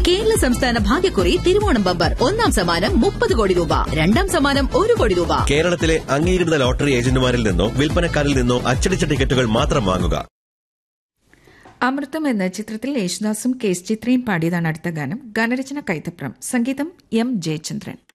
കേരള സംസ്ഥാന ഭാഗ്യക്കുറി തിരുവോണം ബമ്പർ. ഒന്നാം സമ്മാനം 30 കോടി രൂപ, രണ്ടാം സമ്മാനം 1 കോടി രൂപ. കേരളത്തിലെ അംഗീകൃത ലോട്ടറി ഏജന്റുമാരിൽ നിന്നോ വിൽപ്പനക്കാരിൽ നിന്നോ അച്ചടിച്ച ടിക്കറ്റുകൾ മാത്രം വാങ്ങുക. അമൃതം എന്ന ചിത്രത്തിൽ യേശുദാസും കെ എസ് ചിത്രയും പാടിയതാണ് അടുത്ത ഗാനം. ഗാനരചന കൈതപ്രം, സംഗീതം എം ജയചന്ദ്രൻ.